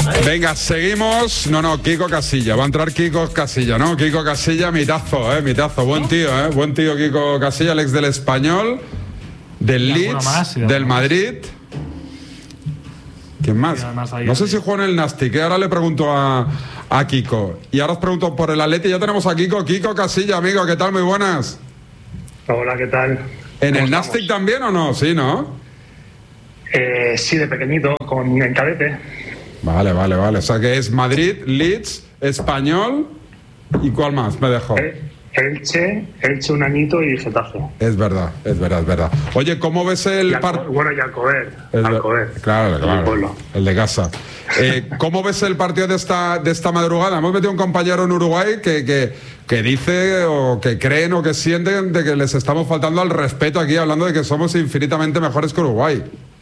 Venga, seguimos. No, Kiko Casilla. Va a entrar Kiko Casilla, ¿no? Kiko Casilla, mitazo, mitazo. Buen tío, Buen tío Kiko Casilla, el ex del Español, del Leeds, del Madrid. ¿Quién más? No sé si juega en el Nastic, que ahora le pregunto a Kiko. Y ahora os pregunto por el Atleti. Ya tenemos a Kiko Casilla, amigo. ¿Qué tal? Muy buenas. Hola, ¿qué tal? ¿En el Nastic también o no? Sí, ¿no? Sí, de pequeñito, con el cadete. Vale. O sea que es Madrid, Leeds, Español. ¿Y cuál más me dejó? Elche un añito y Getafe. Es verdad. Oye, ¿cómo ves el partido? Bueno, y Alcover. Claro, el de casa. ¿Cómo ves el partido de esta madrugada? Hemos metido un compañero en Uruguay que dice o que creen o que sienten de que les estamos faltando al respeto aquí, hablando de que somos infinitamente mejores que Uruguay.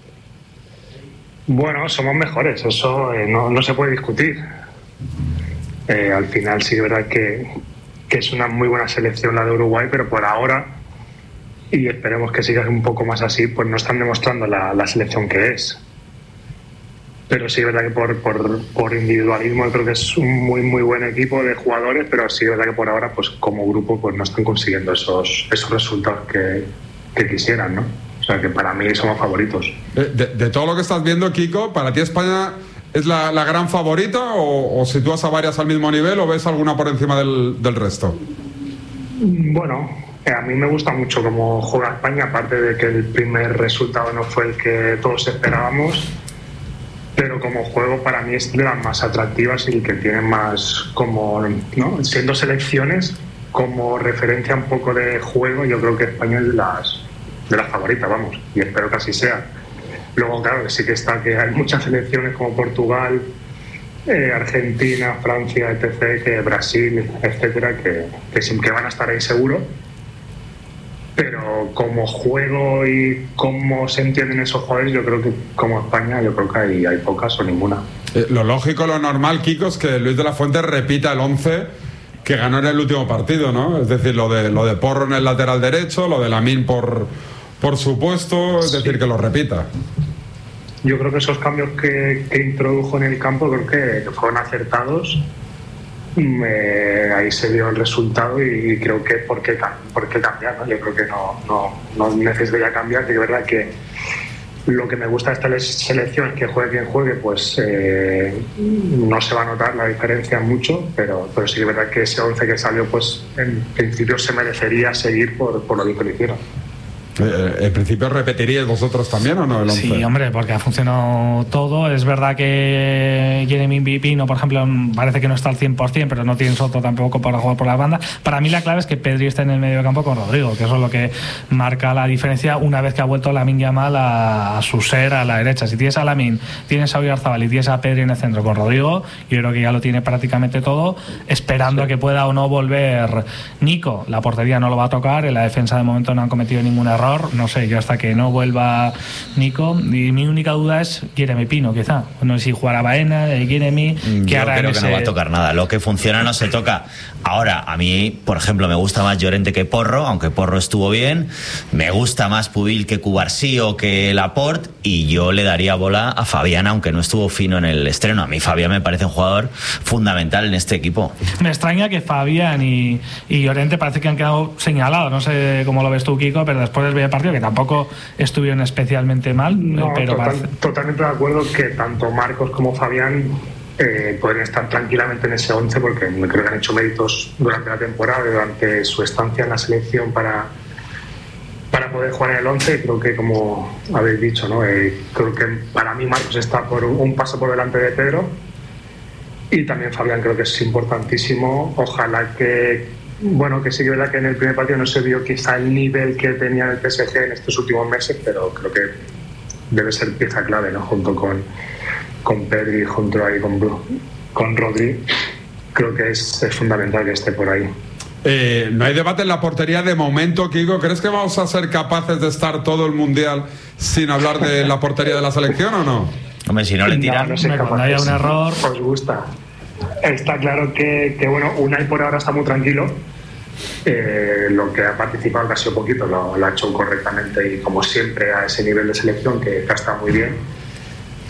Bueno, somos mejores, eso no se puede discutir. Al final sí es verdad que es una muy buena selección la de Uruguay, pero por ahora, y esperemos que siga un poco más así, pues no están demostrando la selección que es. Pero sí es verdad que por individualismo yo creo que es un muy muy buen equipo de jugadores, pero sí es verdad que por ahora pues como grupo pues no están consiguiendo esos resultados que quisieran, ¿no? O sea que para mí somos favoritos. De todo lo que estás viendo, Kiko, ¿para ti España es la gran favorita o sitúas a varias al mismo nivel o ves alguna por encima del resto? Bueno, a mí me gusta mucho cómo juega España, aparte de que el primer resultado no fue el que todos esperábamos, pero como juego para mí es de las más atractivas y que tiene más como, ¿no? Siendo selecciones como referencia un poco de juego, yo creo que España es de las favoritas, vamos, y espero que así sea. Luego, claro, sí que está que hay muchas selecciones como Portugal, Argentina, Francia, etc., que Brasil, etcétera, que siempre van a estar ahí seguro. Pero como juego y cómo se entienden esos jugadores, yo creo que como España, yo creo que hay pocas o ninguna. Lo lógico, lo normal, Kiko, es que Luis de la Fuente repita el 11 que ganó en el último partido, ¿no? Es decir, lo de Porro en el lateral derecho, lo de Lamine por supuesto, es decir, que lo repita. Yo creo que esos cambios que introdujo en el campo creo que fueron acertados. Ahí se vio el resultado y creo que ¿por qué cambiar? ¿No? Yo creo que no necesitaría cambiar, que es verdad que lo que me gusta de esta selección es que juegue quien juegue, pues no se va a notar la diferencia mucho, pero sí que es verdad que ese 11 que salió, pues en principio se merecería seguir por lo que lo hicieron. ¿En principio repetiríais vosotros también o no el 11? Sí, hombre, porque ha funcionado todo. Es verdad que Jeremy Pino, por ejemplo, parece que no está al 100%, pero no tiene Soto tampoco para jugar por la banda. Para mí la clave es que Pedri esté en el medio campo con Rodrigo, que eso es lo que marca la diferencia una vez que ha vuelto Lamine Yamal a su ser a la derecha. Si tienes a Lamine, tienes a Oyarzabal y tienes a Pedri en el centro con Rodrigo, yo creo que ya lo tiene prácticamente todo, esperando a que pueda o no volver Nico. La portería no lo va a tocar, en la defensa de momento no han cometido ningún error. No sé, yo hasta que no vuelva Nico, y mi única duda es Jeremy Pino, quizá. No sé si jugará Baena, Jeremy, que yo hará creo que no va a tocar nada. Lo que funciona no se toca. Ahora, a mí, por ejemplo, me gusta más Llorente que Porro, aunque Porro estuvo bien. Me gusta más Pubil que Cubarsí o que Laporte, y yo le daría bola a Fabián, aunque no estuvo fino en el estreno. A mí Fabián me parece un jugador fundamental en este equipo. Me extraña que Fabián y Llorente parece que han quedado señalados. No sé cómo lo ves tú, Kiko, pero después del partido, que tampoco estuvieron especialmente mal. No, pero totalmente de acuerdo que tanto Marcos como Fabián pueden estar tranquilamente en ese 11, porque creo que han hecho méritos durante la temporada, durante su estancia en la selección para poder jugar en el 11. Creo que, como habéis dicho, ¿no? Creo que para mí Marcos está por un paso por delante de Pedro, y también Fabián creo que es importantísimo. Ojalá que sí que es verdad que en el primer partido no se vio quizá el nivel que tenía el PSG en estos últimos meses, pero creo que debe ser pieza clave, ¿no? Junto con Pedri, junto ahí con Rodri. Creo que es fundamental que esté por ahí. No hay debate en la portería de momento, Kiko. ¿Crees que vamos a ser capaces de estar todo el Mundial sin hablar de la portería de la selección o no? Hombre, si no le tiran, no sé, cuando haya un error, os gusta. Está claro que bueno, Unai por ahora está muy tranquilo. Lo que ha participado, que ha sido poquito, lo ha hecho correctamente y como siempre a ese nivel de selección que está muy bien.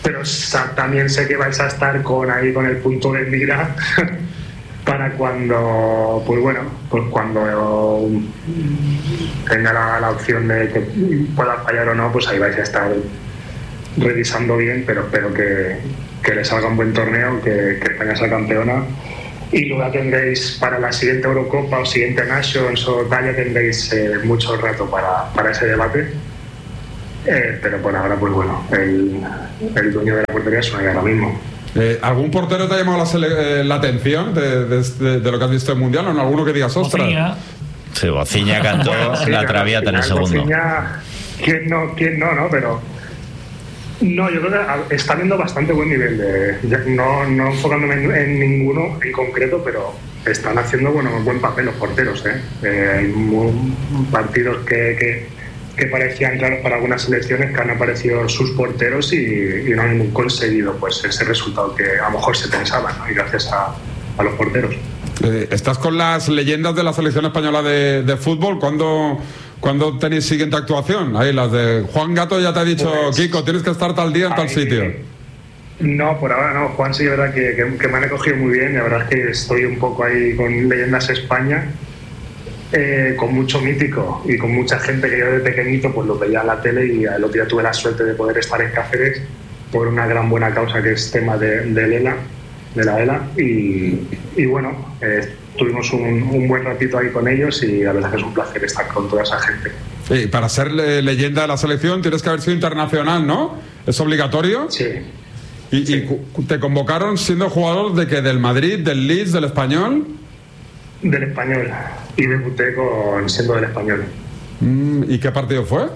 pero también sé que vais a estar con el punto de mira para cuando, cuando tenga la opción de que pueda fallar o no, pues ahí vais a estar revisando bien, pero espero que le salga un buen torneo, que España sea campeona. Y luego tendréis para la siguiente Eurocopa o siguiente Nations o tal, ya tendréis mucho rato para ese debate. Pero por ahora, pues bueno, el dueño de la portería es una ahora mismo. ¿Algún portero te ha llamado la atención de lo que has visto en Mundial? ¿O en alguno que digas, ostras? Sí, Bociña cantó la Traviata en el segundo. Bociña, ¿quién no, pero... No, yo creo que está viendo bastante buen nivel. No enfocándome en ninguno en concreto, pero están haciendo buen papel los porteros. Hay partidos que parecían claros para algunas selecciones, que han aparecido sus porteros y no han conseguido pues ese resultado que a lo mejor se pensaba, ¿no? Y gracias a los porteros. Estás con las leyendas de la selección española de fútbol. ¿Cuándo tenéis siguiente actuación? Ahí las de Juan Gato ya te ha dicho, pues, Kiko, tienes que estar tal día en tal sitio. No, por ahora no. Juan sí, es verdad que me han acogido muy bien. La verdad es que estoy un poco ahí con Leyendas España, con mucho mítico y con mucha gente que yo de pequeñito pues lo veía en la tele, y el otro día tuve la suerte de poder estar en Cáceres por una gran buena causa que es tema de la ELA, y bueno, tuvimos un buen ratito ahí con ellos, y la verdad es que es un placer estar con toda esa gente. Sí, para ser leyenda de la selección tienes que haber sido internacional, ¿no? ¿Es obligatorio? Sí. ¿Y te convocaron siendo jugador de qué? ¿Del Madrid, del Leeds, del Español? Del Español, y debuté siendo del Español. ¿Y qué partido fue?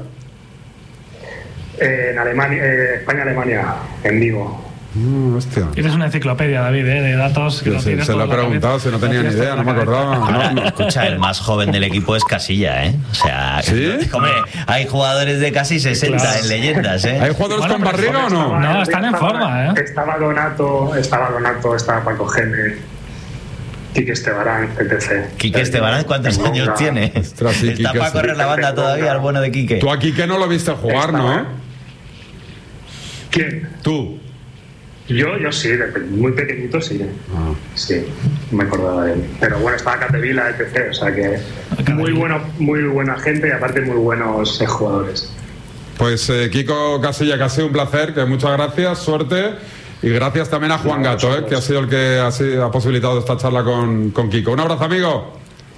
En Alemania, España-Alemania, en Vigo. Hostia. Tienes una enciclopedia, David, de datos. Que sí, se lo he preguntado, si no tenía ni idea, no me acordaba. No. Escucha, el más joven del equipo es Casilla, ¿eh? O sea, ¿sí? Hombre, hay jugadores de casi 60 claro. En leyendas, ¿eh? ¿Hay jugadores con barriga o no? No, están en forma, ¿eh? Estaba Donato, estaba Paco Gémez, Quique Estebarán, etc. Quique Estebarán, ¿cuántos años tiene? Ostras, sí, está para correr la banda todavía, el bueno de Quique. Tú a Quique no lo viste jugar, ¿no? ¿Quién? Tú. Yo sí, muy pequeñito sí. Sí, me acordaba de él. Pero bueno, estaba Capdevila, etc. O sea que muy buena gente, y aparte muy buenos jugadores. Pues Kiko Casilla, que ha sido un placer, que muchas gracias, suerte. Y gracias también a Juan Gato, que ha sido el que ha posibilitado esta charla con Kiko. Un abrazo, amigo.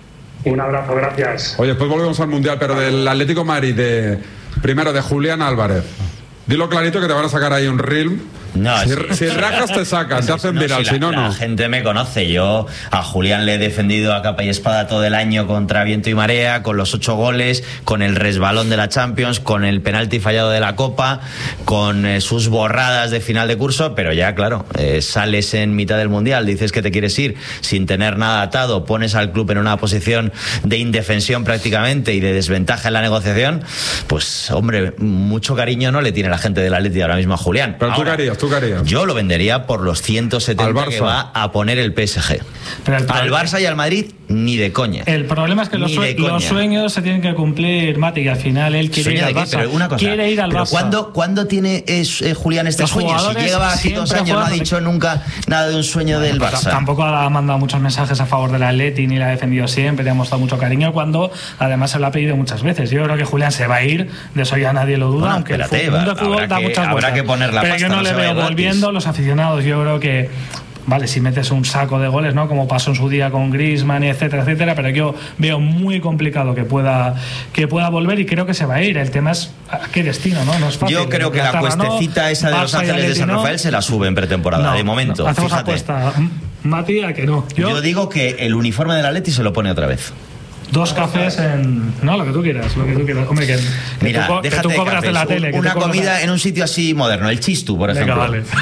Un abrazo, gracias. Oye, después volvemos al Mundial, pero del Atlético de Madrid, primero de Julián Álvarez. Dilo clarito que te van a sacar ahí un reel. No, si rajas te sacan, te hacen viral, si no. La gente me conoce. Yo a Julián le he defendido a capa y espada todo el año contra viento y marea, con los 8 goles, con el resbalón de la Champions, con el penalti fallado de la Copa, con sus borradas de final de curso, pero ya, claro, sales en mitad del Mundial, dices que te quieres ir sin tener nada atado, pones al club en una posición de indefensión prácticamente y de desventaja en la negociación, pues, hombre, mucho cariño no le tiene la gente del Atleti ahora mismo a Julián. Pero tú querías. Yo lo vendería por los 170 que va a poner el PSG. Al Barça y al Madrid, ni de coña. El problema es que los sueños se tienen que cumplir, Mati, y al final él quiere ir al Barça. Pero una cosa, quiere ir al Barça. ¿Cuándo tiene Julián este sueño? Si lleva aquí 2 años, no ha dicho nunca nada de un sueño del Barça. Tampoco ha mandado muchos mensajes a favor del Atleti, ni la ha defendido siempre, le ha mostrado mucho cariño, cuando además se lo ha pedido muchas veces. Yo creo que Julián se va a ir, de eso ya nadie lo duda, bueno, aunque el mundo de fútbol da muchas vueltas. Habrá que poner la pero pasta, yo no le veo volviendo. Los aficionados, yo creo que vale, si metes un saco de goles, ¿no? Como pasó en su día con Griezmann, etcétera, etcétera, pero yo veo muy complicado que pueda volver, y creo que se va a ir. El tema es a qué destino, ¿no? No es fácil. Yo creo que la cuestecita esa de Los Ángeles de San Rafael se la sube en pretemporada, de momento. Hacemos apuesta, Mati, a que no. Yo digo que el uniforme del Atleti se lo pone otra vez. 2 cafés en... No, lo que tú quieras. Hombre, que mira, que tú cobras de la tele. Una comida en un sitio así moderno, el Chistu, por ejemplo. Venga, vale.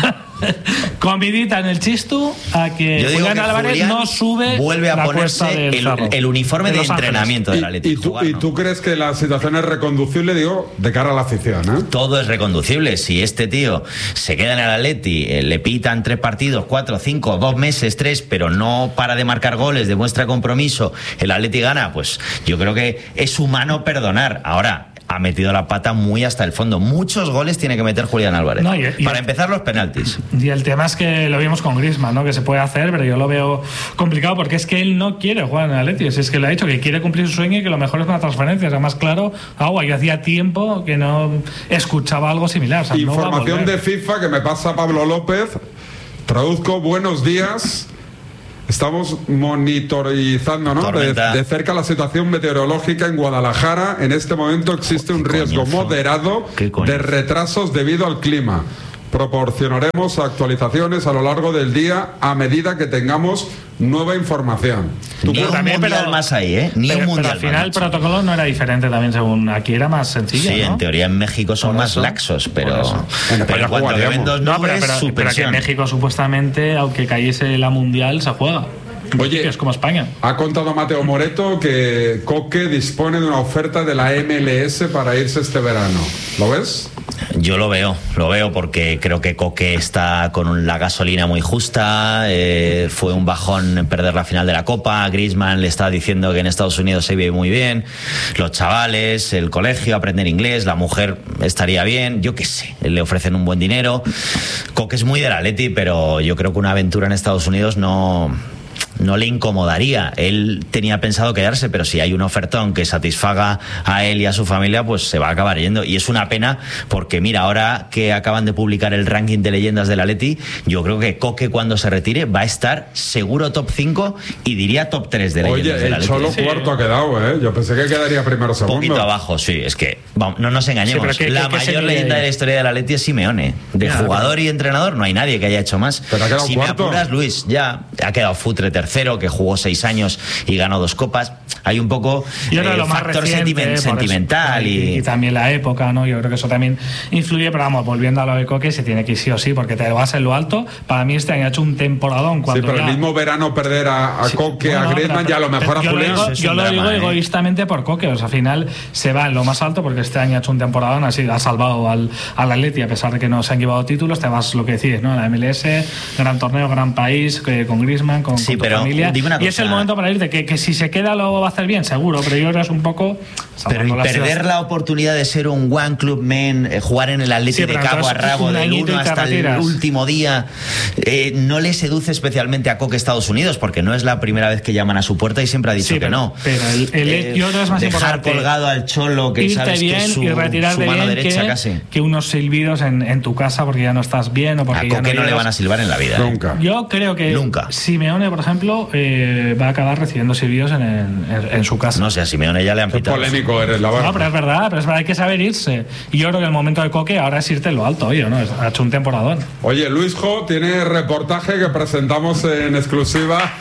Comidita en el Chistu, a que Julián Álvarez no sube, vuelve a ponerse el uniforme de entrenamiento del Atlético. ¿Y tú crees que la situación es reconducible, digo, de cara a la afición, ¿eh? Todo es reconducible. Si este tío se queda en el Atleti, le pitan 3 partidos, 4, 5, 2 meses, 3, pero no para de marcar goles, demuestra compromiso, el Atleti gana, pues yo creo que es humano perdonar. Ahora, ha metido la pata muy hasta el fondo. Muchos goles tiene que meter Julián Álvarez. No, para empezar, los penaltis. Y el tema es que lo vimos con Griezmann, ¿no? Que se puede hacer, pero yo lo veo complicado porque es que él no quiere jugar en el Atleti. Es que le ha dicho que quiere cumplir su sueño y que lo mejor es una transferencia. O sea, más claro, yo hacía tiempo que no escuchaba algo similar. O sea, información no de FIFA que me pasa Pablo López. Traduzco, buenos días. Estamos monitorizando, ¿no? de cerca la situación meteorológica en Guadalajara. En este momento existe un riesgo moderado de retrasos debido al clima. Proporcionaremos actualizaciones a lo largo del día a medida que tengamos nueva información. Ni un mundial más ahí, ¿eh? Ni un mundial. Pero al final el protocolo no era diferente también, según aquí era más sencillo. Sí, ¿no? En teoría en México son más laxos, pero cuando ven dos nubes, pero que en México supuestamente, aunque cayese la mundial, se juega. Oye, es como España. Ha contado Mateo Moreto que Coque dispone de una oferta de la MLS para irse este verano. ¿Lo ves? Yo lo veo porque creo que Coque está con la gasolina muy justa. Fue un bajón perder la final de la Copa. Griezmann le está diciendo que en Estados Unidos se vive muy bien. Los chavales, el colegio, aprender inglés, la mujer estaría bien. Yo qué sé, le ofrecen un buen dinero. Coque es muy del Atleti, pero yo creo que una aventura en Estados Unidos no le incomodaría. Él tenía pensado quedarse, pero si hay un ofertón que satisfaga a él y a su familia, pues se va a acabar yendo. Y es una pena porque, mira, ahora que acaban de publicar el ranking de leyendas del Atleti, yo creo que Coque, cuando se retire, va a estar seguro top 5 y diría top 3 de leyendas del Atleti. Oye, el Cholo cuarto ha quedado, ¿eh? Yo pensé que quedaría primero o segundo. Un poquito abajo, sí. Es que, vamos, no nos engañemos. Sí, la mayor leyenda de la historia del Atleti es Simeone. De jugador y entrenador no hay nadie que haya hecho más. Pero ha quedado si cuarto. Me apuras, Luis, ya ha quedado futre tercero, que jugó 6 años y ganó 2 copas. Hay un poco factor sentimental y también la época, ¿no? Yo creo que eso también influye, pero vamos, volviendo a lo de Coque, se tiene que ir sí o sí, porque te vas en lo alto. Para mí este año ha hecho un temporadón. Sí, pero el mismo verano perder a Coque, a Griezmann, ya a lo mejor a Julián. Yo lo digo egoístamente por Coque, o sea, al final se va en lo más alto porque este año ha hecho un temporadón, así ha salvado al Atleti, a pesar de que no se han llevado títulos. Te vas, lo que decís, ¿no? La MLS, gran torneo, gran país, con Griezmann, con tu familia. Y es el momento para irte, que si se queda lo va a hacer bien, seguro, pero yo creo que es un poco... Pero y perder la oportunidad de ser un one club man, jugar en el Atleti de cabo a rabo, del 1 hasta el último día, no le seduce especialmente a Coque Estados Unidos, porque no es la primera vez que llaman a su puerta y siempre ha dicho que no. Pero yo creo que es más dejar importante colgado al Cholo, que sabes bien que es su, y retirarte su mano bien derecha casi. Que unos silbidos en tu casa porque ya no estás bien o porque a Coque no le van a silbar en la vida. Nunca. Yo creo que Simeone, por ejemplo, va a acabar recibiendo silbidos en su casa. No sé, a Simeone ya le han pitado. Polémico eres, la verdad. No, pero es verdad, hay que saber irse. Y yo creo que el momento de Coque ahora es irte en lo alto, oye, ¿no? Ha hecho un temporadón. Oye, Luisjo tiene reportaje que presentamos en exclusiva.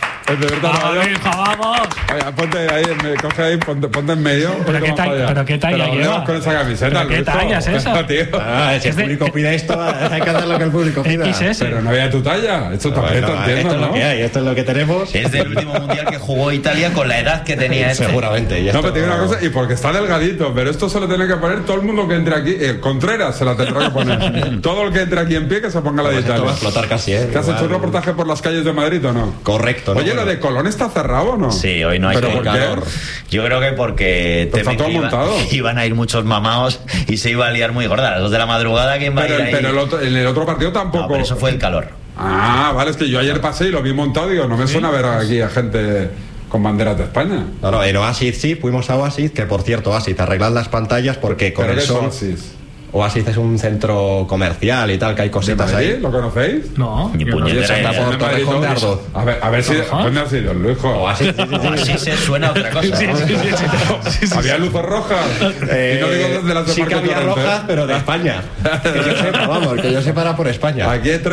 ¡Vamos! Oye, ponte ahí, coge ahí, ponte en medio. ¿Pero qué talla lleva? Con esa camiseta, ¿Qué talla es esa? Si el público pide esto, hay que hacer lo que el público pida. XS. Pero no había tu talla. Esto también entiendo, esto es lo que hay, esto es lo que tenemos. Es del último mundial que jugó Italia con la edad que tenía este. Seguramente. No, pero tiene una cosa, y porque está delgadito, pero esto se lo tiene que poner todo el mundo que entre aquí. Contreras se la tendrá que poner. Todo el que entre aquí en pie que se ponga la de Italia. Esto va a explotar casi, ¿eh? ¿Te has hecho un reportaje por las calles de Madrid o no? Correcto. Oye, lo de Colón está cerrado o no? Sí, hoy no hay. ¿Pero por qué? Yo creo que porque está todo montado. Iban a ir muchos mamaos y se iba a liar muy gorda. A las 2 de la madrugada, ¿quién va a ir ahí? Pero en el otro partido tampoco. No, pero eso fue el calor. Ah, vale, es que yo ayer pasé y lo vi montado y digo, no me suena ver aquí a gente con banderas de España. No, en Oasis sí, fuimos a Oasis, que por cierto, Oasis, arreglad las pantallas porque con el sol... Oasis es un centro comercial y tal, que hay cositas ahí. ¿Lo conocéis? No. Ni puñetera idea. Está por Torrejón de Ardoz. A ver si... ¿Dónde ha sido, Luisjo? Oasis, Así se suena a otra cosa. Sí. ¿Había luces rojas? Y no digo desde las de sí que Parque había Torrente. rojas, pero de España. Que yo sepa, vamos, que yo sepa era por España. Aquí hay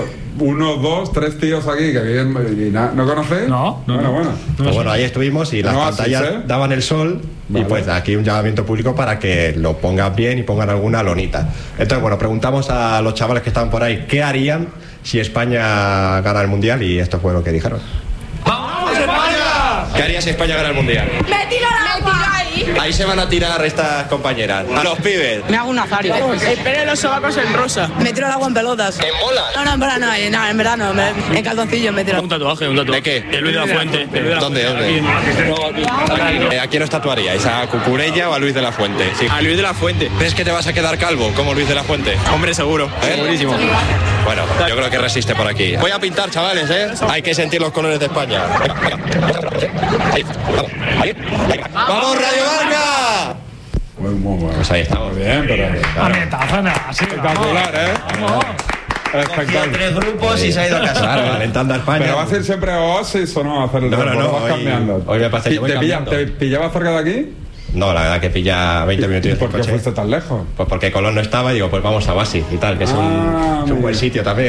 tres tíos aquí que viven y ¿no conocéis? No. Bueno. Pues bueno, ahí estuvimos y las pantallas daban el sol. Vale. Y pues aquí un llamamiento público para que lo pongan bien y pongan alguna lonita. Entonces, bueno, preguntamos a los chavales que estaban por ahí qué harían si España gana el Mundial y esto fue lo que dijeron. ¡Vamos España! ¿Qué harías si España gana el Mundial? ¡Me tiro al agua! Ahí se van a tirar estas compañeras. A los pibes. Me hago un azario. Espere los sobacos en rosa. Me tiro el agua en pelotas. ¿En bolas? No, en verano, en verano. En calzoncillos me tiro. Un tatuaje. ¿De qué? De Luis de la Fuente. ¿Dónde? ¿A quién os tatuaríais? ¿A Cucurella o a Luis de la Fuente? Sí. A Luis de la Fuente. ¿Crees que te vas a quedar calvo como Luis de la Fuente? Hombre, seguro. Segurísimo. Bueno, yo creo que resiste por aquí. Voy a pintar, chavales, ¿eh? Hay que sentir los colores de España. ¡Vamos, Radio Marca! Muy bueno. Pues ahí estamos. Muy bien, pero... Espectacular, Vamos. Espectacular. 3 grupos y se ha ido a casa. Claro, alentando a España. ¿Pero va a ser siempre Oasis o no? Hacer el No, vas cambiando. Hoy me pasé yo ¿Te pillaba cerca de aquí? No, la verdad que pilla 20 minutos. ¿Por qué fuiste tan lejos? Pues porque Colón no estaba y digo, pues vamos a Oasis y tal, que es un buen sitio también.